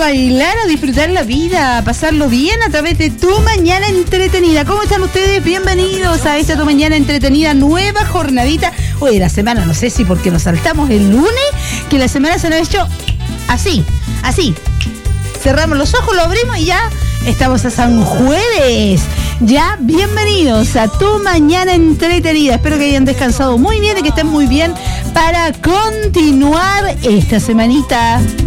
bailar, a disfrutar la vida, a pasarlo bien a través de Tu Mañana Entretenida. ¿Cómo están ustedes? Bienvenidos a esta Tu Mañana Entretenida, nueva jornadita. Oye, la semana, no sé si porque nos saltamos el lunes, que la semana se nos ha hecho así. Cerramos los ojos, lo abrimos y ya estamos a San Jueves. Ya, bienvenidos a Tu Mañana Entretenida. Espero que hayan descansado muy bien y que estén muy bien para continuar esta semanita.